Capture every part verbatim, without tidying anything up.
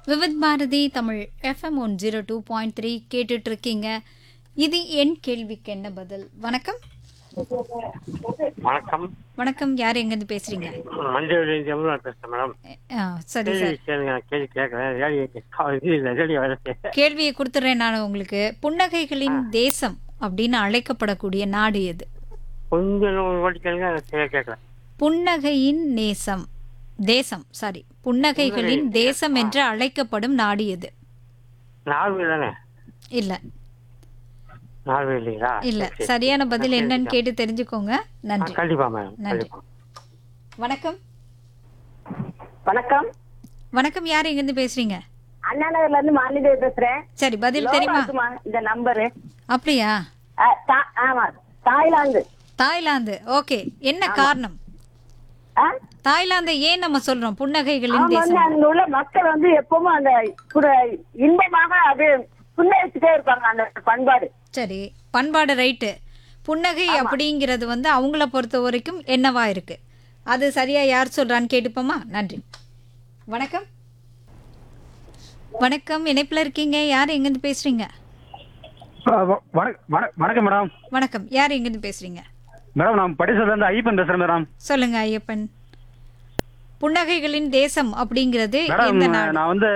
Vividh Bharathi Tamil FM one zero two point three கேட்டுட்டு இருக்கீங்க. இது என் கேள்விக்கு என்ன பதில். வணக்கம். வணக்கம். வணக்கம். யார் எங்கேருந்து பேசுறீங்க? மஞ்சள் பேசுறேன் மேடம். ஆ, சரி சார். கேள்வி கேட்கறேன். கேள்வியை கொடுத்துட்றேன் நான் உங்களுக்கு. புன்னகைகளின் தேசம் அப்படின்னு அழைக்கப்படக்கூடிய நாடு எது? கொஞ்சம் ஓட்டி கேளுங்க, கேட்கறேன். புன்னகையின் நேசம் தேசம் சாரி புன்னகைகளின் தேசம் என்று அழைக்கப்படும் நாடு எது? நார்வே தானே? இல்ல நார்வே இல்லையா? இல்ல. சரியான பதில் என்னன்னு கேட்டு தெரிஞ்சுக்கோங்க. நன்றி. கண்டிப்பா மேடம். நன்றி. வணக்கம். வணக்கம். வணக்கம். யார் எங்கிருந்து பேசுறீங்க? அண்ணா நகர்ல இருந்து மாலிதேவி பேசுறேன். சரி, பதில் தெரியுமா? இந்த நம்பரு அப்படியா? ஆமா, தாய்லாந்து. தாய்லாந்து. ஓகே. என்ன காரணம்? ஆ? தாய்லாந்தை ஏன் நம்ம சொல்றோம் புன்னகைகளின் ஆமா, வந்து தேசம்? அங்க உள்ள மக்கள் வந்து எப்பவும் அந்த புற- இன்பமாக அது புன்னகிச்சுட்டே இருப்பாங்க, அந்த பண்பாடு. சரி, பண்பாடு ரைட்டு. புன்னகை அப்படிங்கிறது வந்து அவங்கள பொறுத்த வரைக்கும் என்னவா இருக்கு? அது சரியா யார் சொல்றான்னு கேட்டுப்போமா? நன்றி. வணக்கம். வணக்கம். இணைப்புல இருக்கீங்க. யார் எங்கிருந்து பேசுறீங்க? வணக்கம் மேடம். வணக்கம். யார் எங்கிருந்து பேசுறீங்க? மேடம், நான் படிச்சதுல இருந்து ஐயப்பன் பேசுறேன் மேடம். சொல்லுங்க ஐயப்பன். புன்னகைகளின் தேசம் அப்படிங்கிறது மேடம், எந்த நாடு? நான் வந்து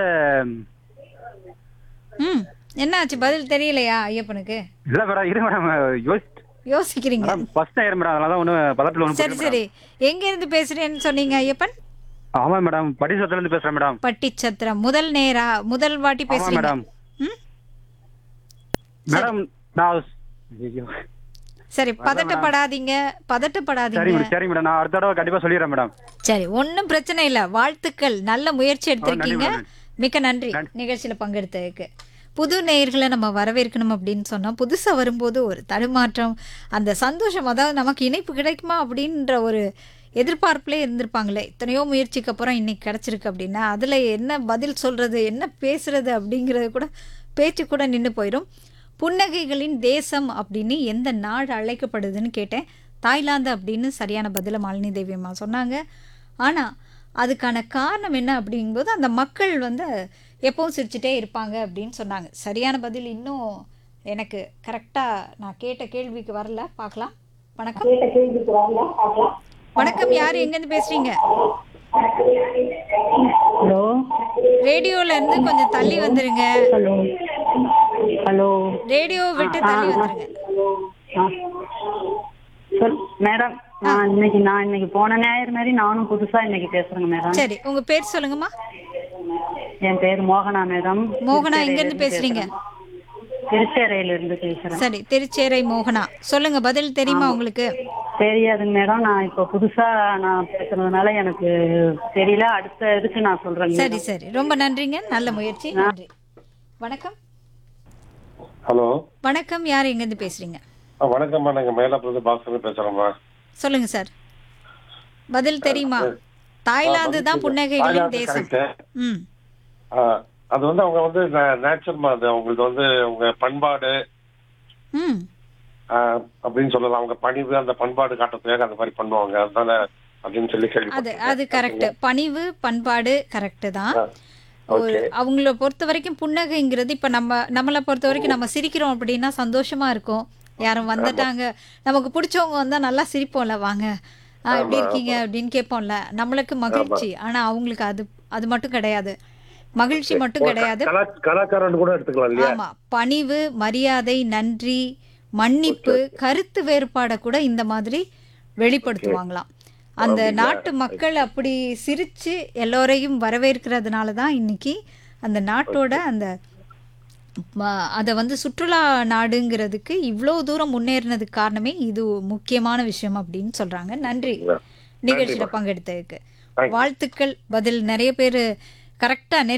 ம் என்னாச்சு, பதில் தெரியலையா ஐயப்பனுக்கு? இல்ல மேடம், இரு மேடம், யோசிச்சு யோசிக்கிறீங்க. மேடம், ஃபர்ஸ்ட் டைம் மேடம், அதனால தான் ஒண்ணு பதட்டத்துல ஒண்ணு சரி சரி. எங்க இருந்து பேசுறேன்னு சொன்னீங்க ஐயப்பன்? ஆமா மேடம், படிச்சதுல இருந்து பேசுறேன் மேடம். பட்டிச்சத்திரம். முதல் நேரா முதல் வாட்டி ஆமா பேசுறீங்க? மேடம். ம் மேடம், நான் ஐயோ. சரி, பதட்டப்படாதீங்க சரி பதட்டப்படாதீங்க. மேடம், சரி மேடம், நான் அடுத்த தடவை கண்டிப்பா சொல்லிடுறேன் மேடம். சரி, ஒன்றும் பிரச்சனை இல்லை. வாழ்த்துக்கள், நல்ல முயற்சி எடுத்திருக்கீங்க. நன்றி, மிக்க நன்றி நிகழ்ச்சியில் பங்கெடுத்ததுக்கு. புது நேயர்களை நம்ம வரவேற்கணும் அப்படின்னு சொன்னால் புதுசாக வரும்போது ஒரு தடுமாற்றம், அந்த சந்தோஷம், அதாவது நமக்கு இணைப்பு கிடைக்குமா அப்படின்ற ஒரு எதிர்பார்ப்புலேயே இருந்திருப்பாங்களே. எத்தனையோ முயற்சிக்கு அப்புறம் இன்னைக்கு கிடச்சிருக்கு அப்படின்னா அதில் என்ன பதில் சொல்கிறது, என்ன பேசுறது அப்படிங்கிறது கூட பேச்சு கூட நின்று போயிடும். புன்னகைகளின் தேசம் அப்படின்னு எந்த நாடு அழைக்கப்படுதுன்னு கேட்டேன். தாய்லாந்து அப்படின்னு சரியான பதிலை மாலினி தேவி அம்மா சொன்னாங்க. ஆனால் அதுக்கான காரணம் என்ன அப்படிங்கும்போது அந்த மக்கள் வந்து எப்பவும் சிரிச்சுட்டே இருப்பாங்க அப்படின்னு சொன்னாங்க. சரியான பதில் இன்னும் எனக்கு கரெக்டாக நான் கேட்ட கேள்விக்கு வரல. பார்க்கலாம். வணக்கம். வணக்கம். யார் எங்கேருந்து பேசுகிறீங்க? ஹலோ. ரேடியோல இருந்து கொஞ்சம் தள்ளி வந்துருங்க. ஹலோ. ஹலோ. ரேடியோ விட்டு தள்ளி வந்துருங்க. சொல் மேடம். நான் இன்னைக்கு நான் இன்னைக்கு போன ஞாயிறு மாதிரி நானும் புதுசா இன்னைக்கு பேசுறேங்க மேடம். சரி, உங்க பேர் சொல்லுங்கம்மா. என் பேர் மோகனா மேடம். மோகனா, எங்க இருந்து பேசுறீங்க? திருச்சேரையில இருந்து பேசுறேன். சரி, திருச்சேரை மோகனா, சொல்லுங்க. பதில் தெரியுமா உங்களுக்கு? தெரியாதுங்க மேடம், நான் இப்ப புதுசா நான் பேசுறதுனால எனக்கு தெரியல. அடுத்த இதுக்கு நான் சொல்றேன். சரி சரி, ரொம்ப நன்றிங்க, நல்ல முயற்சி. நன்றி. வணக்கம். ஹலோ. வணக்கம். யார் எங்க இருந்து பேசுறீங்க? வணக்கம்மா, நாங்க மயிலாப்பூர்ல பாஸ்கர் பேசுறோம்மா. சொல்லுங்க சார். பதில் தெரியுமா? தாய்லாந்து தான் புன்னகைகளின் தேசம். ம் அது வந்து அவங்க வந்து நேச்சுரல், அது அவங்களுக்கு வந்து அவங்க பண்பாடு ம் அப்படின்னு சொல்லலாம். அவங்க பணிவு, அந்த பண்பாடு காட்டுறதுக்காக அந்த மாதிரி பண்ணுவாங்க, அதனால அப்படின்னு சொல்லி கேள்வி. அது அது கரெக்ட். பணிவு பண்பாடு கரெக்ட் தான். ஒரு அவங்கள பொறுத்த வரைக்கும் புன்னகைங்கிறது, இப்போ நம்ம நம்மளை பொறுத்த வரைக்கும் நம்ம சிரிக்கிறோம் அப்படின்னா சந்தோஷமா இருக்கும். யாரும் வந்துட்டாங்க, நமக்கு பிடிச்சவங்க வந்தால் நல்லா சிரிப்போம்ல, வாங்க ஆ எப்படி இருக்கீங்க அப்படின்னு கேட்போம்ல, நம்மளுக்கு மகிழ்ச்சி. ஆனால் அவங்களுக்கு அது அது மட்டும் கிடையாது, மகிழ்ச்சி மட்டும் கிடையாது. கலாச்சாரம் கூட எடுத்துக்கலாம் இல்லையா? ஆமா, பணிவு, மரியாதை, நன்றி, மன்னிப்பு, கருத்து வேறுபாடை கூட இந்த மாதிரி வெளிப்படுத்துவாங்களாம். அந்த நாட்டு மக்கள் அப்படி சிரிச்சு எல்லோரையும் வரவேற்கிறதுனால தான் இன்னைக்கு அந்த நாட்டோட அந்த அதை வந்து சுற்றுலா நாடுங்கிறதுக்கு இவ்வளோ தூரம் முன்னேறினதுக்கு காரணமே இது முக்கியமான விஷயம் அப்படின்னு சொல்றாங்க. நன்றி நிகழ்ச்சியில் பங்கெடுத்ததுக்கு. வாழ்த்துக்கள். பதில் நிறைய பேர் கரெக்டாக